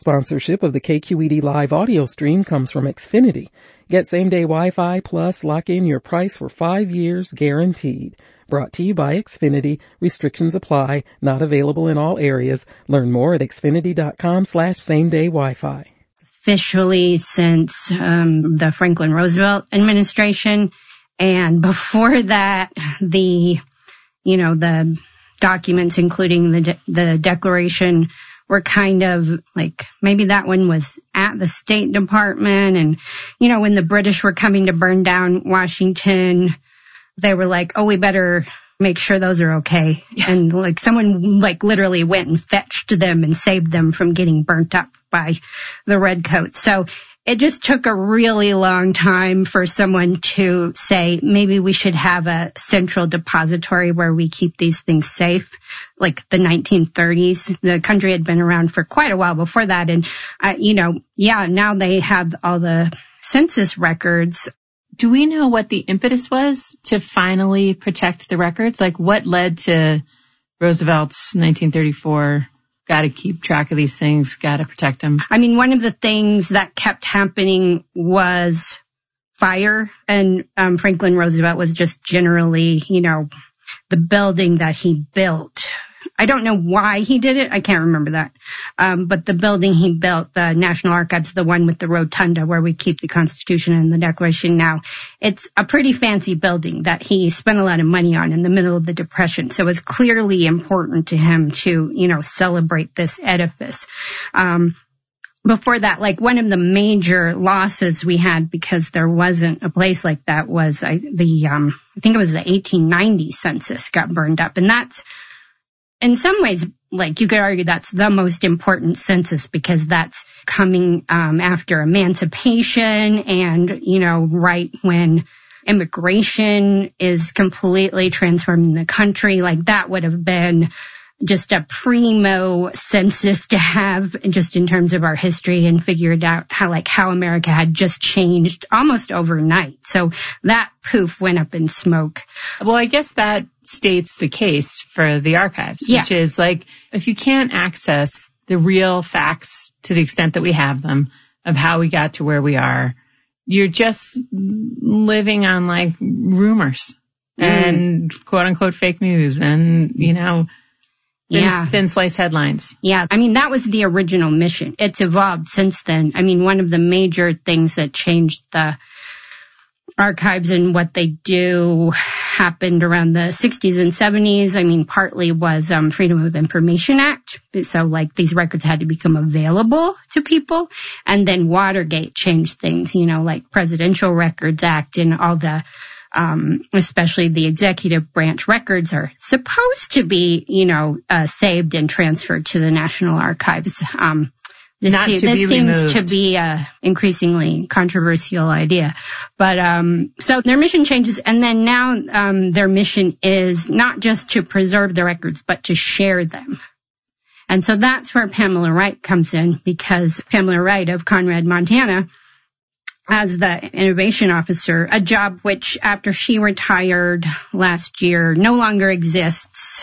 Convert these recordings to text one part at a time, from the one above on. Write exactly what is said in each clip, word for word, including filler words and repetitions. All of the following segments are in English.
Sponsorship of the K Q E D live audio stream comes from Xfinity. Get same-day Wi-Fi plus lock in your price for five years guaranteed. Brought to you by Xfinity. Restrictions apply. Not available in all areas. Learn more at xfinity.com slash same-day Wi-Fi. Officially since um, the Franklin Roosevelt administration. And before that, the, you know, the documents, including the de- the Declaration, were kind of like, maybe that one was at the State Department. And, you know, when the British were coming to burn down Washington, they were like, oh, we better make sure those are okay. Yeah. And like someone like literally went and fetched them and saved them from getting burnt up by the redcoats. So it just took a really long time for someone to say, maybe we should have a central depository where we keep these things safe, like the nineteen thirties. The country had been around for quite a while before that. And, uh, you know, yeah, now they have all the census records. Do we know what the impetus was to finally protect the records? Like what led to Roosevelt's nineteen thirty-four, got to keep track of these things, got to protect them? I mean, one of the things that kept happening was fire. And um, Franklin Roosevelt was just generally, you know, the building that he built. I don't know why he did it. I can't remember that. Um, but the building he built, the National Archives, the one with the rotunda where we keep the Constitution and the Declaration now, it's a pretty fancy building that he spent a lot of money on in the middle of the Depression. So it was clearly important to him to, you know, celebrate this edifice. Um, before that, like one of the major losses we had because there wasn't a place like that was I, the, um, I think it was the eighteen ninety census got burned up. And that's, in some ways, like you could argue that's the most important census because that's coming um, after emancipation and, you know, right when immigration is completely transforming the country. Like that would have been just a primo census to have just in terms of our history and figured out how like how America had just changed almost overnight. So that poof went up in smoke. Well, I guess that states the case for the archives, yeah. which is like if you can't access the real facts to the extent that we have them of how we got to where we are, you're just living on like rumors mm. and quote unquote fake news and, you know, Thin, yeah. thin slice headlines. Yeah. I mean, that was the original mission. It's evolved since then. I mean, one of the major things that changed the archives and what they do happened around the sixties and seventies. I mean, partly was um Freedom of Information Act. So like these records had to become available to people. And then Watergate changed things, you know, like Presidential Records Act and all the Um, especially the executive branch records are supposed to be, you know, uh, saved and transferred to the National Archives. Um, this, Not to this be seems removed. to be a increasingly controversial idea. But, um, so their mission changes. And then now, um, their mission is not just to preserve the records, but to share them. And so that's where Pamela Wright comes in because Pamela Wright of Conrad, Montana, as the innovation officer, a job which after she retired last year no longer exists.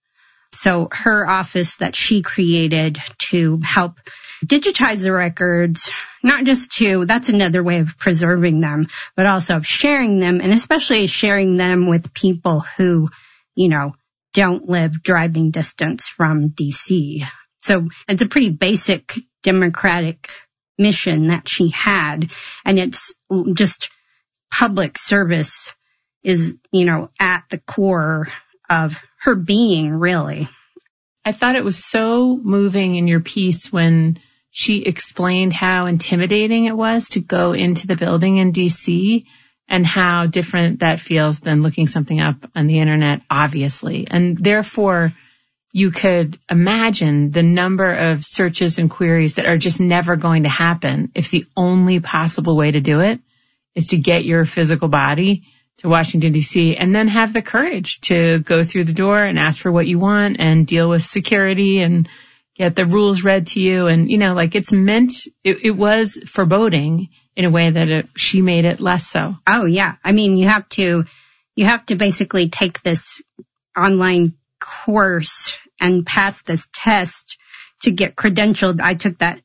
So her office that she created to help digitize the records, not just to, that's another way of preserving them, but also of sharing them and especially sharing them with people who, you know, don't live driving distance from D C. So it's a pretty basic democratic mission that she had. And it's just public service is, you know, at the core of her being, really. I thought it was so moving in your piece when she explained how intimidating it was to go into the building in D C and how different that feels than looking something up on the internet, obviously. And therefore, you could imagine the number of searches and queries that are just never going to happen if the only possible way to do it is to get your physical body to Washington, D C, and then have the courage to go through the door and ask for what you want and deal with security and get the rules read to you. And, you know, like it's meant, it, it was foreboding in a way that it, she made it less so. Oh, yeah. I mean, you have to, you have to basically take this online course and pass this test to get credentialed. I took that